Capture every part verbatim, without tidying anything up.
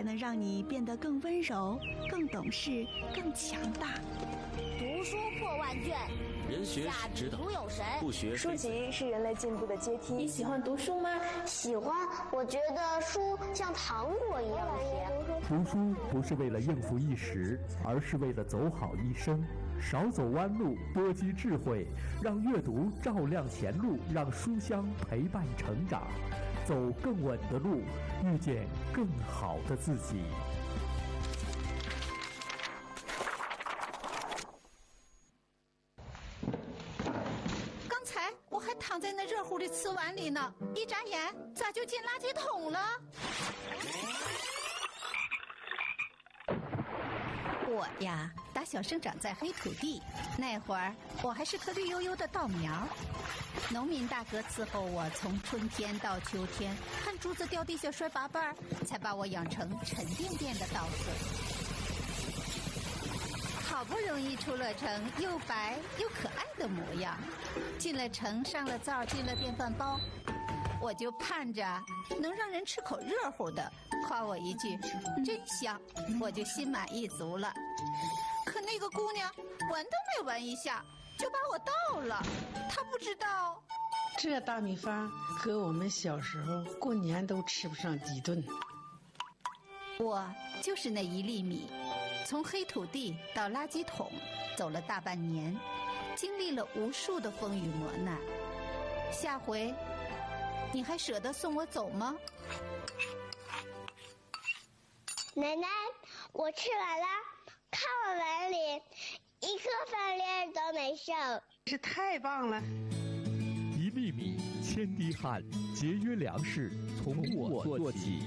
才能让你变得更温柔、更懂事、更强大。 读书破万卷， 人学是指导， 有神， 不学书籍是人类进步的阶梯。 你喜欢读书吗？ 喜欢，我觉得书像糖果一样甜。 读书不是为了应付一时，而是为了走好一生。少走弯路，多积智慧，让阅读照亮前路，让书香陪伴成长，走更稳的路，遇见更好的自己。 刚才我还躺在那热乎的瓷碗里呢，一眨眼咋就进垃圾桶了？我呀，打小生长在黑土地，那会儿我还是颗绿油油的稻苗。农民大哥伺候我从春天到秋天，看竹子掉地下摔八瓣，才把我养成沉甸甸的稻穗。好不容易出了城，又白又可爱的模样，进了城，上了灶，进了电饭煲，我就盼着能让人吃口热乎的，夸我一句真香，我就心满意足了。可那个姑娘闻都没闻一下就把我倒了，她不知道这大米饭和我们小时候过年都吃不上几顿。 我就是那一粒米，从黑土地到垃圾桶走了大半年，经历了无数的风雨磨难。下回你还舍得送我走吗？ 奶奶，我吃完了，看我碗里一颗饭粒儿都没剩， 这太棒了！ 一粒米，千滴汗，节约粮食，从我做起。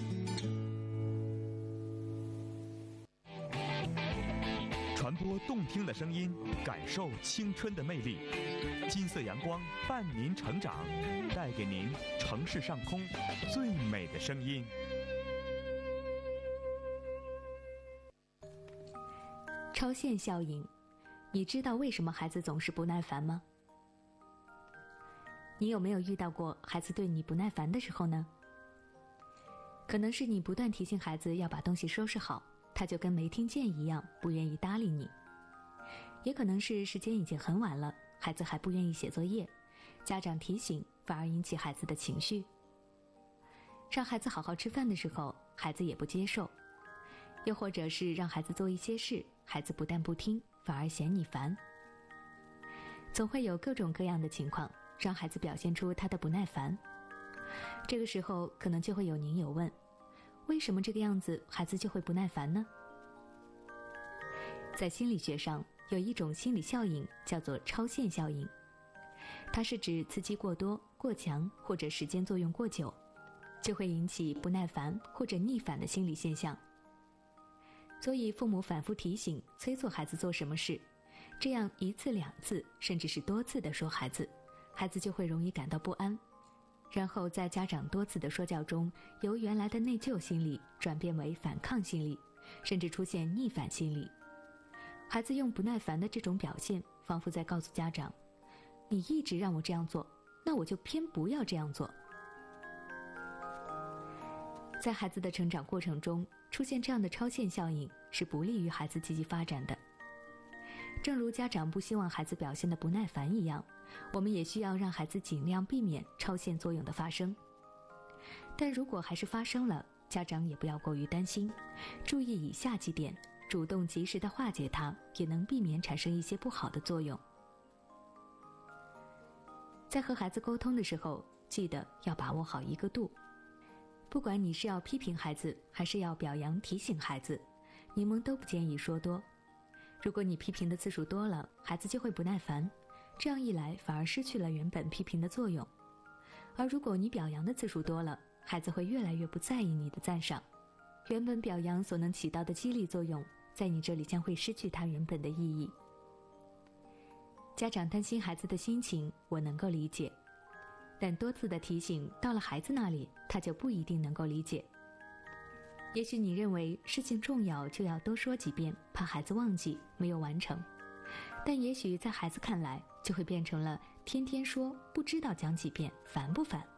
传播动听的声音，感受青春的魅力。金色阳光伴您成长，带给您城市上空最美的声音。 超限效应，你知道为什么孩子总是不耐烦吗？你有没有遇到过孩子对你不耐烦的时候呢？可能是你不断提醒孩子要把东西收拾好，他就跟没听见一样，不愿意搭理你。也可能是时间已经很晚了，孩子还不愿意写作业，家长提醒反而引起孩子的情绪。让孩子好好吃饭的时候，孩子也不接受。又或者是让孩子做一些事，孩子不但不听，反而嫌你烦。总会有各种各样的情况，让孩子表现出他的不耐烦。这个时候可能就会有您有问，为什么这个样子孩子就会不耐烦呢？在心理学上有一种心理效应叫做超限效应，它是指刺激过多、过强或者时间作用过久，就会引起不耐烦或者逆反的心理现象。所以父母反复提醒催促孩子做什么事，这样一次两次甚至是多次的说孩子，孩子就会容易感到不安，然后在家长多次的说教中，由原来的内疚心理转变为反抗心理，甚至出现逆反心理。孩子用不耐烦的这种表现，仿佛在告诉家长，你一直让我这样做，那我就偏不要这样做。在孩子的成长过程中，出现这样的超限效应是不利于孩子积极发展的。正如家长不希望孩子表现得不耐烦一样，我们也需要让孩子尽量避免超限作用的发生。但如果还是发生了，家长也不要过于担心，注意以下几点，主动及时地化解它，也能避免产生一些不好的作用。在和孩子沟通的时候，记得要把握好一个度。不管你是要批评孩子，还是要表扬提醒孩子，你们都不建议说多。如果你批评的次数多了，孩子就会不耐烦，这样一来反而失去了原本批评的作用。而如果你表扬的次数多了，孩子会越来越不在意你的赞赏，原本表扬所能起到的激励作用，在你这里将会失去它原本的意义。家长担心孩子的心情，我能够理解，但多次的提醒到了孩子那里，他就不一定能够理解。也许你认为事情重要就要多说几遍，怕孩子忘记没有完成，但也许在孩子看来就会变成了天天说不知道讲几遍烦不烦。